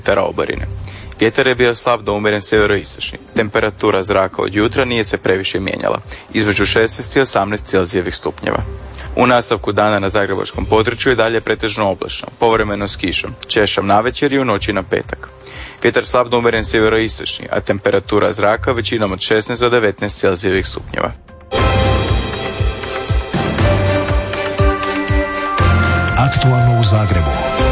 oborine. Vjetar je bio slab do umjeren sjeveroistočni. Temperatura zraka od jutra nije se previše mijenjala, između 16 i 18 Celzijevih stupnjeva. U nastavku dana na zagrebačkom području je dalje pretežno oblačno, povremeno s kišom, češljom navečer i u noći na petak. Vjetar slab do umjeren sjeveroistočni, a temperatura zraka većinom od 16 do 19 Celzijevih stupnjeva. Aktualno u Zagrebu.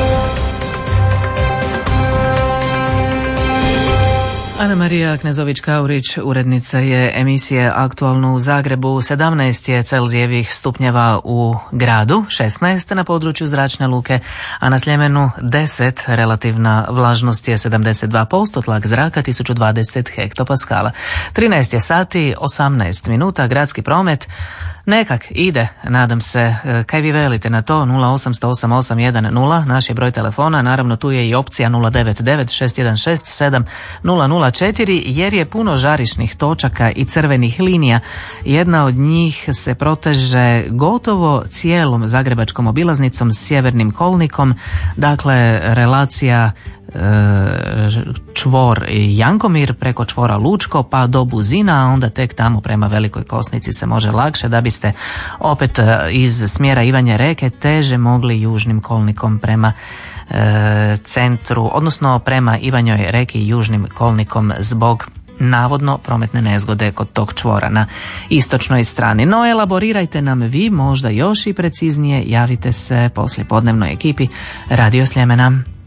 Ana Marija Knezović-Kaurić, urednica je emisije Aktualno u Zagrebu. 17 je Celzijevih stupnjeva u gradu, 16 na području Zračne luke, a na Sljemenu 10, relativna vlažnost je 72%, tlak zraka 1020 hektopaskala. 13 je sati, 18 minuta, gradski promet nekak ide, nadam se. Kaj vi velite na to? 08008810, naš je broj telefona, naravno tu je i opcija 09961670004, jer je puno žarišnih točaka i crvenih linija. Jedna od njih se proteže gotovo cijelom zagrebačkom obilaznicom s sjevernim kolnikom, dakle relacija čvor Jankomir preko čvora Lučko pa do Buzina, a onda tek tamo prema Velikoj Kosnici se može lakše, da biste opet iz smjera Ivanje Reke teže mogli južnim kolnikom prema centru, odnosno prema Ivanjoj Reki južnim kolnikom zbog navodno prometne nezgode kod tog čvora na istočnoj strani. No, elaborirajte nam vi, možda još i preciznije, javite se poslijepodnevnoj ekipi Radio Sljemena.